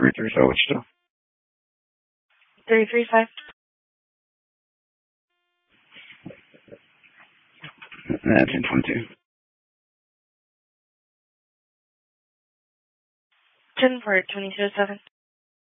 335, which still? 335. 1022. 10 for 2207.